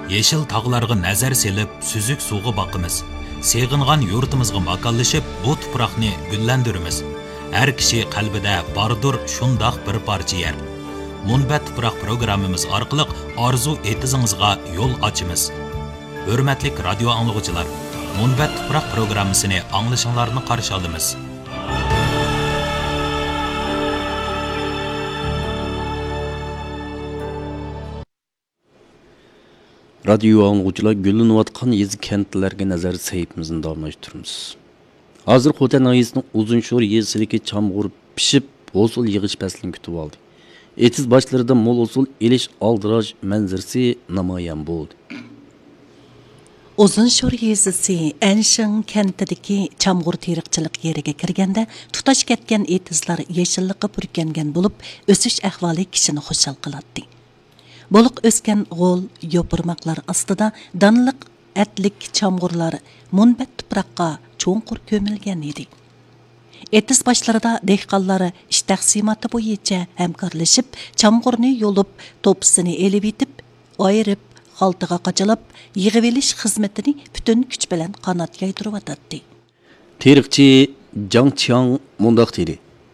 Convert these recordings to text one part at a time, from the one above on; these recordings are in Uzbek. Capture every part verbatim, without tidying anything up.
Yeşil tağlarga nazar selip, süzük suğu bakımız. Seğingan yurtimizga makallaşıp, bu tuproqni güllendirimiz. Her kişi qalbida bardur şundaq bir parça yer. Munbat tuproq programmamiz orqali arzu etizingizga yo'l ochimiz. Hurmatli radio anglag'uchilar, Munbat tuproq programmasini anglashinglarni qarshi olamiz. Radio anglag'uchilar gullanayotgan yezi kentlarga nazar saytimizni davomlashtiramiz. Hozir Xotan ayisining Uzunshor yezisidagi chamg'ur pishib, hosul yig'ish faslini kutib oldi. Etiz boshlarida mo'l hosul elish aldiraj manzarasi namoyon bo'ldi. Uzunshor yezisi Anshin kentidagi chamg'ur teriqchilik yeriga kirganda tutash ketgan etizlar yeshillikqa purkangan bo'lib, o'sish ahvoli kishini xushal qiladi. Boluq o'sgan g'ol yo'pirmoqlar ostida danliq atlik chamg'urlar munbat tuproqqa cho'nqur ko'milgan edi. Etiz boshlarida dehqonlar ish taqsimoti bo'yicha hamkorlashib, chamg'urni yo'lib, to'pisini elib yetib, ayirib, xaltaga qachalab, yig'ib elish xizmatini butun kuch bilan qanot yaydirib Teriqchi Jang Chiang mundaq dedi.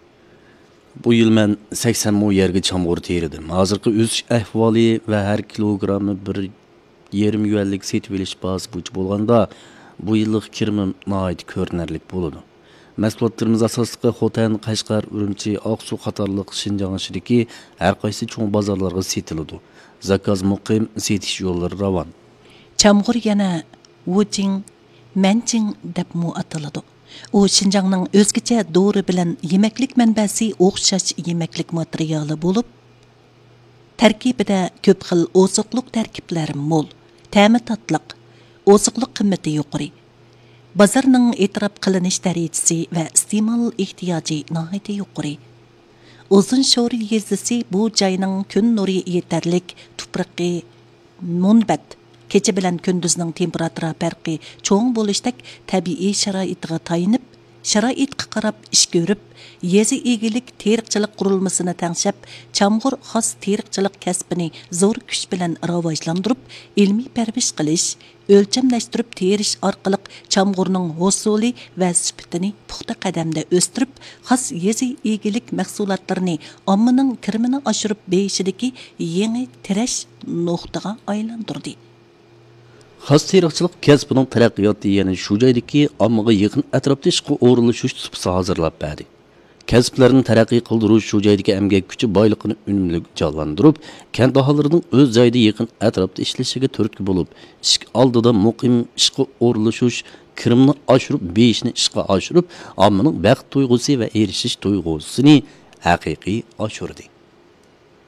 Bu yil men sakson mo yerga chamg'ur teridim. Hozirgi o'sish ahvoli va har kilogrammi bir yarim yuanlik setib olish bahsi bo'yicha bo'lganda, bu yillik kirimim nihoyat ko'rinarli bo'ladi. Mahsulotlarimiz asosida Xotan, Qashqar, Urumchi, Oqsuv qatorliq Shinjong ichidagi har qaysi cho'ng bozorlarga setiladi. Zakaz muqim setish yo'llari ravon. Chamg'ur yana Wujing, Manjing deb mu ataladi. U Shinjongning o'zgacha dori bilan yemeklik manbasi o'xshash yemeklik materiali bo'lib, tarkibida ko'p xil oziqlik tarkiblari mo'l, ta'mi tatliq, oziqlik qimmati yuqori. Bozorning e'tirof qilinish darajasi va iste'mol ehtiyoji nihoyat yuqori. Uzunshor yezisi bu joyning kun nuri yetarlik, tuproqi munbat, kecha bilan kunduzning temperatura farqi cho'ng bo'lishdek tabiiy sharoitga tayinib, sharoitga qarab ish ko'rib, yezi egilik teriqchilik qurilmasini tangshab, chamg'ur xos teriqchilik kasbini zo'r kuch bilan rivojlantirib, ilmiy parvish qilish, o'lchamlashtirib terish orqali chamg'urning hosuli va sifatini puxta qadamda o'stirib, xos yezi egilik mahsulotlarini ommaning kirimini oshirib berishidagi yangi tirash nuqtaga aylantirdi. Xas teriqchilik kasbining taraqqiyoti yana shu joydagi ommaga yaqin atrofda ishga o'rinlashish tupsi hozirlab berdi. Kasblarni taraqqiy qildirish shu joydagi emgak kuchi boyligini unumli jonlantirib, kent aholilarining o'z joyida yaqin atrofda ishlashiga turtki bo'lib, ish oldida muqim ishga o'rinlashish, kirimni oshirib, beshni ishga oshirib, ommaning baxt tuyg'usi va erishish tuyg'usini haqiqiy oshirdi.